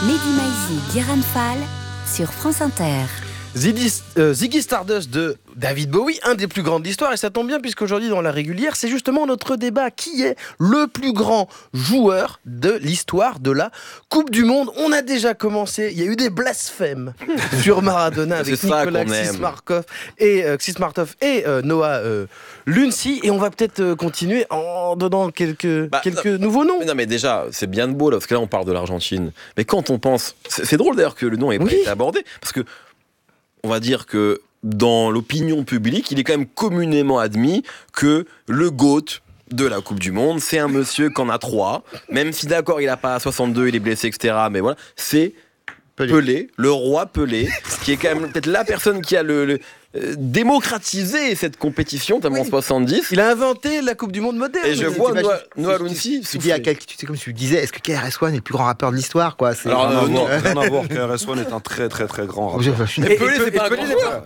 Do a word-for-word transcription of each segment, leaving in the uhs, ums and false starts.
Mehdi Maizi, Guérin Fall sur France Inter. Ziggy, euh, Ziggy Stardust de David Bowie, un des plus grands de l'histoire, et ça tombe bien puisqu'aujourd'hui dans la régulière, c'est justement notre débat. Qui est le plus grand joueur de l'histoire de la Coupe du Monde? On a déjà commencé, il y a eu des blasphèmes sur Maradona avec Nicolas Xismarkov et, euh, Xismarkov et euh, Noah euh, Lunsi, et on va peut-être euh, continuer en donnant quelques, bah, quelques non, nouveaux noms. Mais non mais déjà, c'est bien de beau là, parce que là on parle de l'Argentine, mais quand on pense, c'est, c'est drôle d'ailleurs que le nom ait pas oui. été abordé, parce que on va dire que dans l'opinion publique, il est quand même communément admis que le GOAT de la Coupe du Monde, c'est un monsieur qui en a trois, même si d'accord, il n'a pas soixante-deux, il est blessé, et cetera. Mais voilà, c'est Pelé, Pelé le roi Pelé, qui est quand même peut-être la personne qui a le... le Euh, démocratiser cette compétition tellement oui. soixante-dix. Il a inventé la Coupe du Monde moderne. Et je vois Noah, Noah Lunsi. Tu dis à quel, tu sais comme tu disais, est-ce que K R S One est le plus grand rappeur de l'histoire, quoi? C'est Alors euh, non, rien à voir. K R S One est un très très très grand rappeur. Et, et Pelé, c'est pas un grand joueur.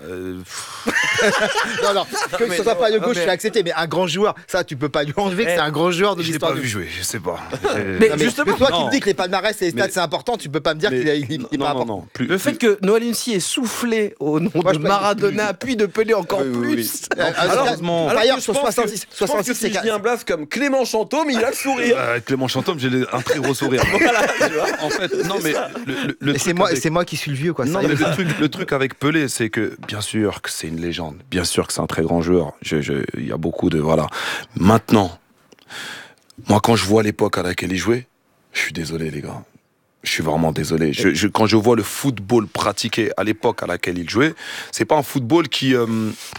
Non non, que ce soit pas le gauche, je l'ai accepté, mais un grand joueur, ça tu peux pas lui enlever que c'est un grand joueur de l'histoire. Je l'ai pas vu jouer, je sais pas. Mais justement, toi qui me dis que les palmarès et les stats c'est important, tu peux pas me dire qu'il est pas important. Le fait que Noah Lunsi ait soufflé au nom de Maradona puis de Pelé encore oui, oui, plus. Oui. Alors, alors, alors sur soixante-six, que, soixante-six c'est qu'il y a un blast comme Clément Chantôme, il a le sourire. Euh, Clément Chantôme, j'ai un très gros sourire. Voilà, tu vois. En fait, non mais le, le, le c'est moi, avec... c'est moi qui suis le vieux, quoi. Non, ça, mais le truc, le truc avec Pelé, c'est que bien sûr que c'est une légende, bien sûr que c'est un très grand joueur. Je, je, il y a beaucoup de voilà. Maintenant, moi quand je vois l'époque à laquelle il jouait, je suis désolé les gars. Je suis vraiment désolé. Je, je, quand je vois le football pratiqué à l'époque à laquelle il jouait, c'est pas un football qui euh,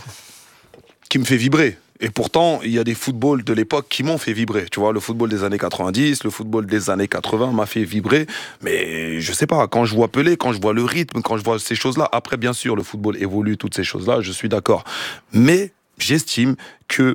qui me fait vibrer. Et pourtant, il y a des footballs de l'époque qui m'ont fait vibrer. Tu vois, le football des années quatre-vingt-dix, le football des années quatre-vingts m'a fait vibrer. Mais je sais pas, quand je vois Pelé, quand je vois le rythme, quand je vois ces choses-là, après, bien sûr, le football évolue, toutes ces choses-là, je suis d'accord. Mais j'estime que,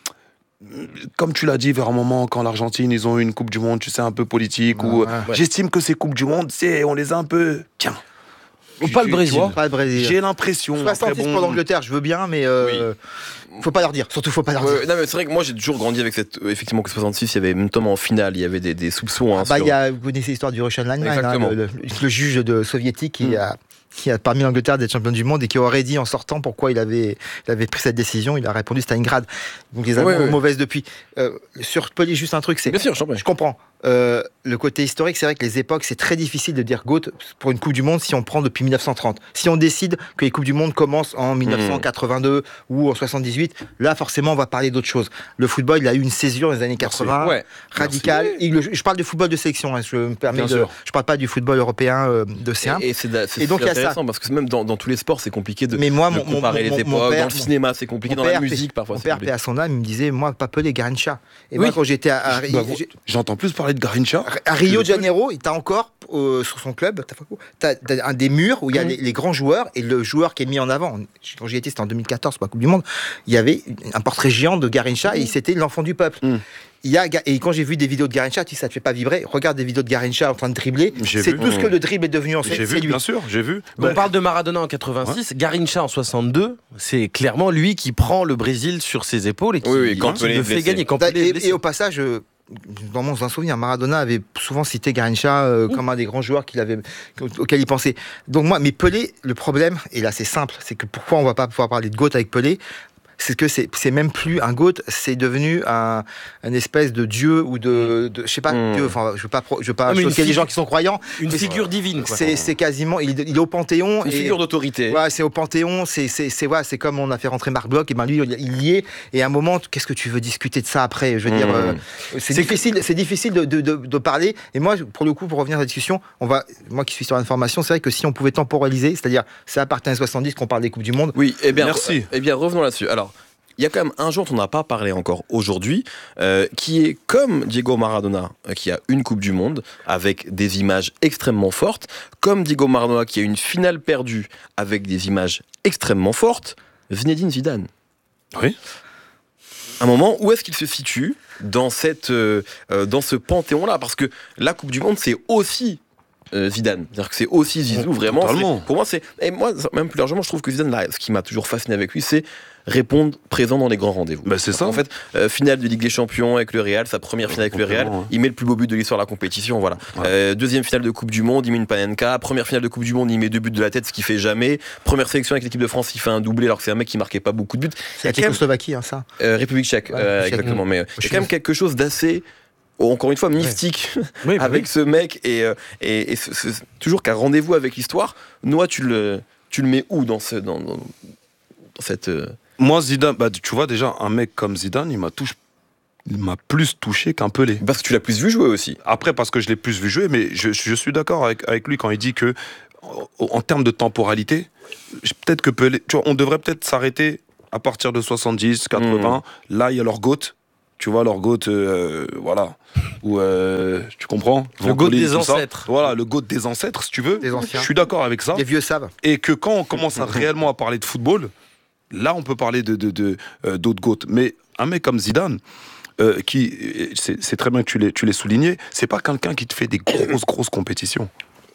comme tu l'as dit, vers un moment, quand l'Argentine, ils ont eu une Coupe du Monde, tu sais, un peu politique, ouais, ou ouais. J'estime que ces Coupes du Monde, c'est, on les a un peu... Tiens. Ou pas le Brésil. Pas le Brésil. J'ai l'impression. soixante-six bon... pour l'Angleterre, je veux bien, mais euh, oui. faut pas leur dire. Surtout, faut pas leur dire. Ouais, non, mais c'est vrai que moi, j'ai toujours grandi avec cette. Effectivement, que soixante-six, il y avait notamment en finale, il y avait des, des soupçons. Hein, bah, sur... il y a, vous connaissez l'histoire du Russian Line, hein, le, le, le juge de soviétique qui mm. a. qui a permis l'Angleterre d'être champion du monde et qui aurait dit en sortant pourquoi il avait, il avait pris cette décision. Il a répondu Stalingrad. Donc les ouais, ouais. mauvaises depuis. Euh, sur Pelé, juste un truc, c'est. Bien sûr, je, je comprends. Euh, le côté historique, c'est vrai que les époques, c'est très difficile de dire GOAT pour une Coupe du Monde si on prend depuis dix-neuf cent trente. Si on décide que les Coupes du Monde commencent en dix-neuf cent quatre-vingt-deux mmh. ou en soixante-dix-huit, là, forcément, on va parler d'autre chose. Le football, il a eu une césure dans les années quatre-vingts, ouais. radicale. Il, je parle du football de sélection, hein, je me permets Bien de. Sûr. Je parle pas du football européen euh, de C un. Et, et c'est, c'est, et donc, c'est intéressant ça. Parce que même dans, dans tous les sports, c'est compliqué de, mais moi, de mon, comparer mon, les mon, époques. Père, dans le cinéma, c'est compliqué. Dans père, la musique, parfois. Mon c'est père, compliqué. à son âme, il me disait, moi, pas Pelé, Garrincha. Et oui. moi, quand j'étais à. Bah, j'entends plus parler de Garrincha. À Rio de Janeiro, il t'a encore euh, sur son club, t'as, t'as un des murs où il y a mmh. les, les grands joueurs et le joueur qui est mis en avant. Quand j'y étais, c'était en deux mille quatorze pour la Coupe du Monde. Il y avait un portrait géant de Garrincha mmh. et c'était l'enfant du peuple. Mmh. Il y a, et quand j'ai vu des vidéos de Garrincha, tu sais, ça te fait pas vibrer. Regarde des vidéos de Garrincha en train de dribbler. J'ai c'est vu. tout ce que le dribble est devenu en fait. J'ai c'est vu, lui. Bien sûr, j'ai vu. On ouais. parle de Maradona en quatre-vingt-six, ouais. Garrincha en soixante-deux. C'est clairement lui qui prend le Brésil sur ses épaules et qui, oui, oui, quand qui le fait gagner. Quand et, et, et au passage. Dans mon souvenir, Maradona avait souvent cité Garrincha euh, mmh. comme un des grands joueurs qu'il avait, auquel il pensait. Donc moi, mais Pelé, le problème, et là c'est simple, c'est que pourquoi on va pas pouvoir parler de GOAT avec Pelé, c'est que c'est, c'est même plus un GOAT, c'est devenu un, un espèce de dieu ou de, de je sais pas, mmh. dieu, enfin, je veux pas, je veux pas choquer les gens qui sont croyants. Une figure divine, quoi. C'est, c'est quasiment, il, il est au Panthéon. Une et, figure d'autorité. Ouais, c'est au Panthéon, c'est, c'est, c'est, ouais, c'est comme on a fait rentrer Marc Bloch, et ben lui, il y est, et à un moment, qu'est-ce que tu veux discuter de ça après? Je veux mmh. dire, euh, c'est, c'est difficile, que... c'est difficile de, de, de, de parler, et moi, pour le coup, pour revenir à la discussion, on va, moi qui suis sur l'information, c'est vrai que si on pouvait temporiser, c'est-à-dire, c'est à partir des soixante-dix qu'on parle des Coupes du Monde. Oui, eh bien, merci. Eh bien, revenons là-dessus. Alors, il y a quand même un joueur dont on n'a pas parlé encore aujourd'hui, euh, qui est comme Diego Maradona, euh, qui a une Coupe du Monde, avec des images extrêmement fortes, comme Diego Maradona, qui a une finale perdue, avec des images extrêmement fortes, Zinedine Zidane. Oui. Un moment, où est-ce qu'il se situe dans, cette, euh, euh, dans ce panthéon-là? Parce que la Coupe du Monde, c'est aussi euh, Zidane. C'est-à-dire que c'est aussi Zizou, vraiment. Totalement. C'est, pour moi, c'est. Et moi, même plus largement, je trouve que Zidane, là, ce qui m'a toujours fasciné avec lui, c'est répondre présent dans les grands rendez-vous. Bah, c'est ça. En fait, euh, finale de Ligue des Champions avec le Real, sa première finale avec le Real, Ouais. il met le plus beau but de l'histoire de la compétition, voilà. Ouais. Euh, deuxième finale de Coupe du Monde, il met une Panenka. Première finale de Coupe du Monde, il met deux buts de la tête, ce qu'il fait jamais. Première sélection avec l'équipe de France, il fait un doublé alors que c'est un mec qui marquait pas beaucoup de buts. C'est la Tchécoslovaquie, hein, ça. Euh, République tchèque, Ouais, euh, tchèque. exactement. Mais il y a Je quand même quelque chose d'assez, encore une fois, mystique Oui, bah avec oui. ce mec et, euh, et, et ce- ce- toujours qu'un rendez-vous avec l'histoire. Noah, tu le, tu le mets où dans, ce, dans, dans, dans cette. euh, Moi, Zidane, bah, tu vois, déjà, un mec comme Zidane, il m'a, touche... il m'a plus touché qu'un Pelé. Parce que tu l'as plus vu jouer aussi. Après, parce que je l'ai plus vu jouer, mais je, je suis d'accord avec, avec lui quand il dit que, en, en termes de temporalité, je- peut-être que Pelé, tu vois, on devrait peut-être s'arrêter à partir de soixante-dix, quatre-vingts. Là, il y a leur GOAT. Tu vois, leur GOAT, euh, voilà. Ou, euh, tu comprends Le Van GOAT Collin, des tout ça. ancêtres. Voilà, le GOAT des ancêtres, si tu veux. Des anciens. Je suis d'accord avec ça. Les vieux savent. Et que quand on commence à réellement à parler de football, là, on peut parler de, de, de, euh, d'autres GOAT. Mais un mec comme Zidane, euh, qui, c'est, c'est très bien que tu l'aies, tu l'aies souligné, c'est pas quelqu'un qui te fait des grosses, grosses compétitions.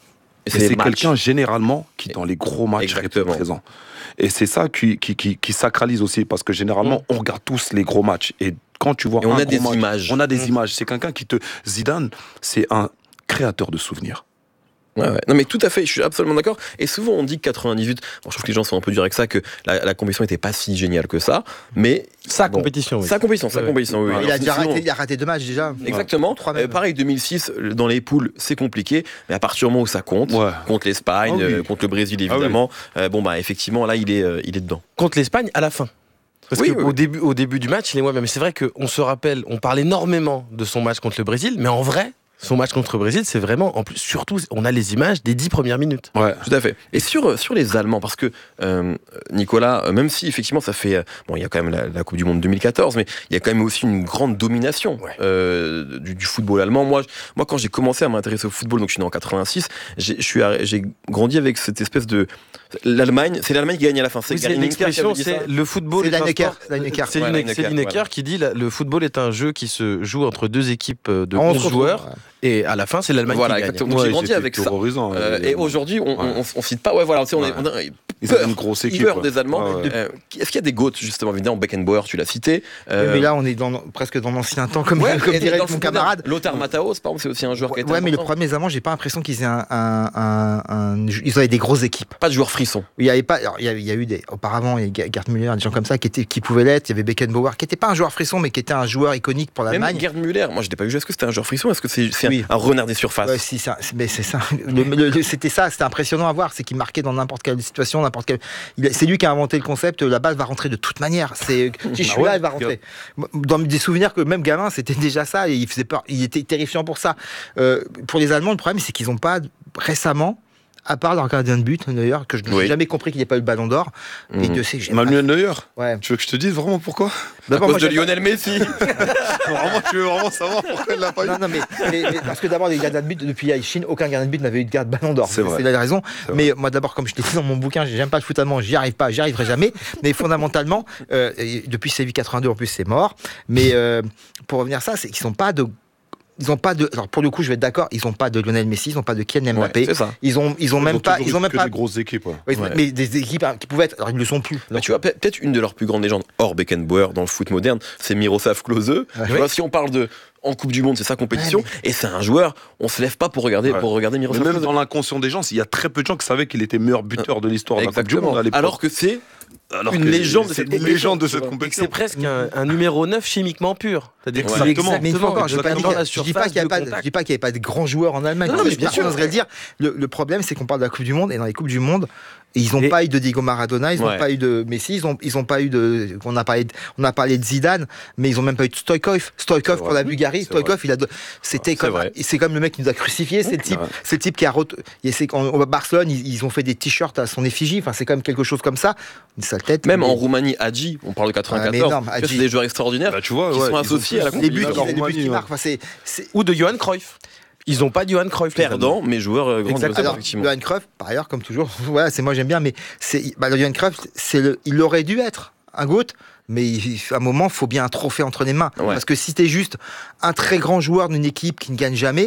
Et Et c'est les matchs. quelqu'un, généralement, qui, dans les gros matchs, Exactement. reste présent. Et c'est ça qui, qui, qui, qui sacralise aussi, parce que généralement, on regarde tous les gros matchs. Et quand tu vois Et on un a gros des match, images. on a des images. C'est quelqu'un qui te... Zidane, c'est un créateur de souvenirs. Ouais, ouais. Non, mais tout à fait, je suis absolument d'accord. Et souvent, on dit que quatre-vingt-dix-huit, bon, je trouve que les gens sont un peu durs avec ça, que la, la compétition n'était pas si géniale que ça, mais. Sa bon, compétition, oui. Sa compétition, sa Ouais. compétition, oui. Ouais. oui. Il a Alors, déjà sinon- raté, il a raté deux matchs déjà. Exactement. Trois même. Euh, pareil, deux mille six, dans les poules, c'est compliqué, mais à partir du moment où ça compte, Ouais. contre l'Espagne, Ah oui. euh, contre le Brésil Ah oui. évidemment, euh, bon, bah, effectivement, là, il est, euh, il est dedans. Contre l'Espagne à la fin. Parce Oui, qu'au oui, oui. début, au début du match, il est moins bien. Mais c'est vrai qu'on se rappelle, on parle énormément de son match contre le Brésil, mais en vrai, son match contre le Brésil, c'est vraiment, en plus, surtout, on a les images des dix premières minutes. Ouais. Tout à fait. Et sur, sur les Allemands, parce que euh, Nicolas, euh, même si effectivement ça fait. euh, Bon, il y a quand même la, la Coupe du Monde deux mille quatorze, mais il y a quand même aussi une grande domination Ouais. euh, du, du football allemand. Moi, je- moi, quand j'ai commencé à m'intéresser au football, donc je suis né en quatre-vingt-six, j'ai, je suis arri- j'ai grandi avec cette espèce de. L'Allemagne, c'est l'Allemagne qui gagne à la fin. C'est Oui, c'est Gary Lineker qui l'expression, avait dit ça. c'est le football. C'est est un Lineker, sport- Lineker. C'est Ouais, Lineker, Lineker, c'est Lineker voilà. qui dit la- le football est un jeu qui se joue entre deux équipes de On onze se joueurs, retrouve, et à la fin, c'est l'Allemagne Voilà, qui gagne. exactement. Donc, j'ai Ouais, grandi c'était avec ça. terrorisant. Euh, euh, et aujourd'hui, on, Ouais. on, on cite pas. Ouais, voilà, tu sais, on, est, Ouais. on a Ils peur, avaient une grosse équipe. peur ouais. des Allemands. Ouais, ouais. Euh, Est-ce qu'il y a des GOAT, justement, évidemment, Beckenbauer, tu l'as cité. euh, Mais là, on est dans, presque dans l'ancien temps, comme, Ouais, comme et dirait dans le mon football, camarade. Lothar Matthäus, par exemple, c'est aussi un joueur qui a été Ouais, mais le important. problème des Allemands, j'ai pas l'impression qu'ils aient un, un, un- un- ils avaient des grosses équipes. Pas de joueur frisson. Il y avait pas, alors, il y a, il y a eu des, auparavant, il y a Gerd Müller, des gens comme ça qui étaient, qui pouvaient l'être. Il y avait Beckenbauer, qui n'était pas un joueur frisson, mais qui était un joueur iconique pour Même l'Allemagne. Gerd Müller, moi je l'ai pas vu. Est-ce que c'était un joueur frisson? Est-ce que c'est c'est Oui. un, un renard des surfaces? Ouais, si, ça, c'est- mais c'est ça. Le- le- le- c'était ça, c'était impressionnant à voir. C'est qu'il marquait dans n'importe quelle situation, n'importe quelle. il a- C'est lui qui a inventé le concept. La balle va rentrer de toute manière. C'est si je suis Ah ouais, là, elle va rentrer. Dans des souvenirs que même gamin, c'était déjà ça et il faisait peur. Il était terrifiant pour ça. Euh, pour les Allemands, le problème, c'est qu'ils n'ont pas récemment. À part leur gardien de but, d'ailleurs, que je n'ai Oui. jamais compris qu'il n'y ait pas eu le ballon d'or. Et Mhm. Dieu sait que j'ai Manuel Neuer, pas- Ouais. tu veux que je te dise vraiment pourquoi À D'abord, cause moi, de j'aime Lionel Messi. Vraiment, tu veux vraiment savoir pourquoi il l'a pas pas- eu Non, non, mais, mais- mais parce que d'abord, les gardiens de but, depuis la Chine, aucun gardien de but n'avait eu de garde ballon d'or. C'est vrai. la raison. C'est Mais moi, d'abord, comme je l'ai dit dans mon bouquin, j'aime pas le foot allemand, j'y arrive pas, j'y arriverai jamais. Mais fondamentalement, euh, et depuis Séville quatre-vingt-deux, en plus, c'est mort. Mais euh, pour revenir à ça, c'est qu'ils sont pas de. Ils ont pas de. Alors, pour le coup, je vais être d'accord, ils ont pas de Lionel Messi, ils ont pas de Kylian Ouais, Mbappé. c'est ça. Ils ont, ils ont même pas. Ils ont même que pas. des grosses équipes. Ouais. Oui, Ouais. Mais des équipes hein, qui pouvaient être. Alors, ils ne le sont plus. Bah, tu vois, peut- peut-être une de leurs plus grandes légendes, hors Beckenbauer, dans le foot moderne, c'est Miroslav Klose. Tu vois, si on parle de. En Coupe du Monde, c'est sa compétition. Ouais, Et c'est un joueur, on se lève pas pour regarder, Ouais. pour regarder Mais Miroslav même Klose. dans l'inconscient des gens, il y a très peu de gens qui savaient qu'il était meilleur buteur de l'histoire de la Coupe du Exactement. Monde à l'époque. Alors que c'est Alors une que légende de c'est cette une légende de compétition, cette tu vois. Et que compétition. c'est presque un, un numéro neuf chimiquement pur. C'est-à-dire que Ouais. c'est Exactement. Mais une fois encore, je ne dis pas, exactement dire- la je dis pas surface qu'il n'y de a, pas de- contact. je dis pas qu'il y avait pas de grands joueurs en Allemagne. Non, non, mais bien Personne sûr. n'oserait le dire. Le, le problème, c'est qu'on parle de la Coupe du Monde et dans les Coupes du Monde, ils n'ont Et- pas eu de Diego Maradona, ils n'ont Ouais. pas eu de Messi, ils n'ont ils ont pas eu de. On a parlé de, on a parlé de Zidane, mais ils n'ont même pas eu de Stoïkov. Stoïkov C'est pour la vrai. Bulgarie. C'est Stoïkov, il a. de- C'était C'est comme. vrai. C'est comme le mec qui nous a crucifiés. C'est le type. Ouais. C'est le type qui a. ret- et c'est quand au Barcelone, ils, ils ont fait des t-shirts à son effigie. Enfin, c'est quand même quelque chose comme ça. Une sale tête. Même mais- en Roumanie, Hadji, on parle de Ouais, mais quatre-vingt-quatorze, énorme, tu vois, Hadji. c'est des joueurs extraordinaires Bah, tu vois, qui ouais, sont ils ont associés à la plus- les buts, compétition. les buts Roumanie, qu'ils ouais. marquent. Enfin, c'est. c'est- Ou de Johan Cruyff. Ils n'ont pas de Johan Cruyff. les Perdant, mais joueurs euh, grandioses, Exactement. Alors, effectivement. Johan Cruyff, par ailleurs, comme toujours, voilà, c'est moi j'aime bien, mais c'est, bah, le Johan Cruyff, c'est le, il aurait dû être un GOAT, mais il- à un moment, il faut bien un trophée entre les mains. Ouais. Parce que si t'es juste un très grand joueur d'une équipe qui ne gagne jamais,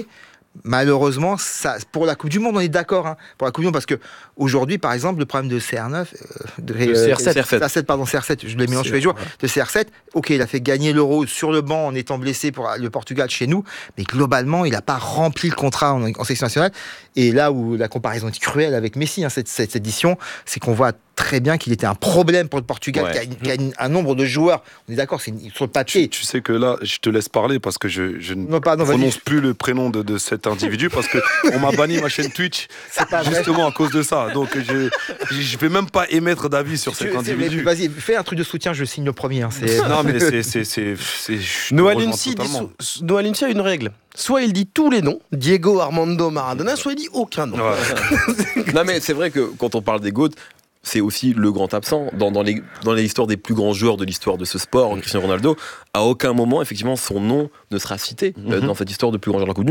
Malheureusement, ça, pour la Coupe du Monde, on est d'accord. Hein, pour la Coupe du Monde, parce que aujourd'hui, par exemple, le problème de C R neuf, euh, de, de C R sept, C R sept. C R sept, pardon, C R sept, je les mélange tous les jours. De C R sept, ok, il a fait gagner l'Euro sur le banc en étant blessé pour le Portugal chez nous, mais globalement, il n'a pas rempli le contrat en, en sélection nationale. Et là où la comparaison est cruelle avec Messi, hein, cette, cette édition, c'est qu'on voit très bien qu'il était un problème pour le Portugal, Ouais. qui a, qui a une- un nombre de joueurs. On est d'accord, c'est une- sur le papier. Tu, tu sais que là, je te laisse parler parce que je, je ne Non, pardon, vas-y. prononce plus le prénom de, de cet individu parce que on m'a banni ma chaîne Twitch C'est pas vrai. justement à cause de ça. Donc je je vais même pas émettre d'avis sur cet Tu- individu. Vas-y, fais un truc de soutien, je signe le premier. Hein, c'est- Non mais c'est c'est c'est c'est- je te Noah rejoins Lunsi dit totalement. sou- Noah Lunsi a une règle. Soit il dit tous les noms, Diego Armando Maradona, soit il dit aucun nom. Ouais. Non, mais c'est vrai que quand on parle des GOAT, c'est aussi le grand absent. Dans, dans, les, dans les histoires des plus grands joueurs de l'histoire de ce sport, Cristiano Ronaldo, à aucun moment, effectivement, son nom ne sera cité euh, Mhm. dans cette histoire de plus grand joueur de la Coupe du Monde.